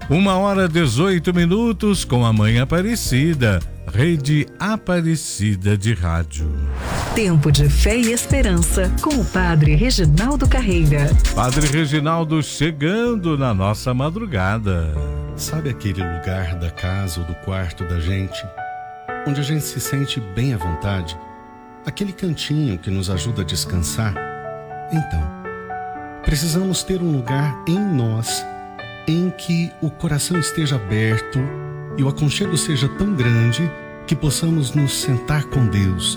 1h18 com a Mãe Aparecida, Rede Aparecida de Rádio. Tempo de fé e esperança com o Padre Reginaldo Carreira. Padre Reginaldo chegando na nossa madrugada. Sabe aquele lugar da casa ou do quarto da gente, onde a gente se sente bem à vontade? Aquele cantinho que nos ajuda a descansar? Então, precisamos ter um lugar em nós em que o coração esteja aberto e o aconchego seja tão grande que possamos nos sentar com Deus